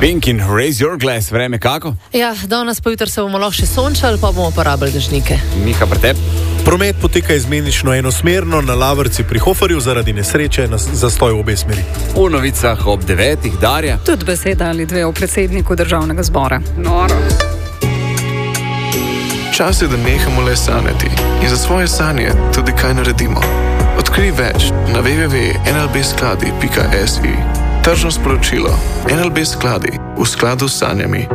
Pink in Raise Your Glass, vreme kako? Ja, danes pa jutri se bomo lahko še sončali, pa bomo uporabljali dežnike. Miha, pri tebi? Promet poteka izmenično enosmerno, na Lavrci pri Hoferju zaradi nesreče na zastoj v obe smeri. V novicah ob 9. Darja. Tudi beseda ali dve o predsedniku državnega zbora. Noro. Čas je, da nehamo le sanjati in za svoje sanje tudi kaj naredimo. Odkrij več na www.nlbskladi.si. Tržno sporočilo. NLB skladi v skladu s sanjami.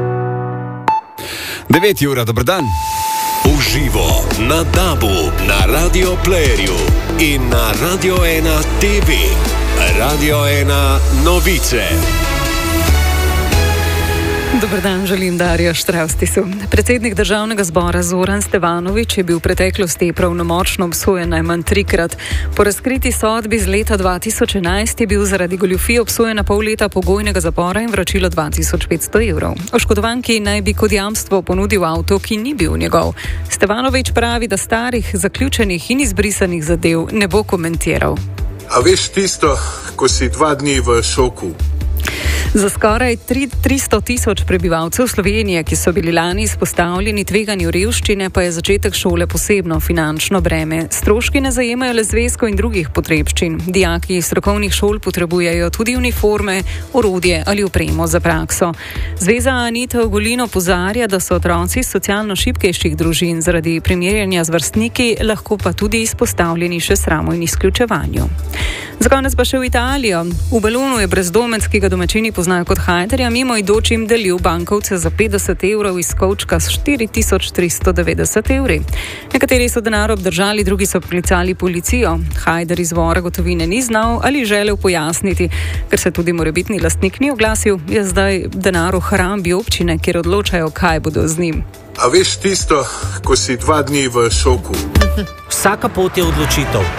9 ura, dober dan. Uživo na DAB-u, na Radio Playerju in na Radio 1 TV. Radio 1 novice. Dober dan, želim Darja Štravstisu. Predsednik državnega zbora Zoran Stevanović je bil v preteklosti pravnomočno obsojen najmanj 3-krat. Po razkriti sodbi iz leta 2011 je bil zaradi goljufije obsojen na pol leta pogojnega zapora in vračilo 2500 evrov. Oškodovanki naj bi kot jamstvo ponudil avto, ki ni bil njegov. Stevanović pravi, da starih, zaključenih in izbrisanih zadev ne bo komentiral. A veš tisto, ko si 2 dni v šoku? Za skoraj 300 tisoč prebivalcev Slovenije, ki so bili lani izpostavljeni tveganju revščine, pa je začetek šole posebno finančno breme. Stroški ne zajemajo le zvezkov in drugih potrebščin. Dijaki iz strokovnih šol potrebujejo tudi uniforme, orodje ali opremo za prakso. Zveza Anita Ogulin opozarja, da so otroci iz socialno šibkejših družin zaradi primerjanja z vrstniki lahko pa tudi izpostavljeni še sramu in izključevanju. Za konec pa še v Italijo. V Belunu je brezdomec, ki ga domačini poznajo kot hajterja, mimoidočim delil bankovce za 50 evrov iz kovčka s 4390 evri. Nekateri so denar obdržali, drugi so poklicali policijo. Hajder izvora gotovine ni znal ali želel pojasniti, ker se tudi morebitni lastnik ni oglasil, je zdaj denar v hrambi občine, kjer odločajo, kaj bodo z njim. A veš tisto, ko si 2 dni v šoku? Vsaka pot je odločitev.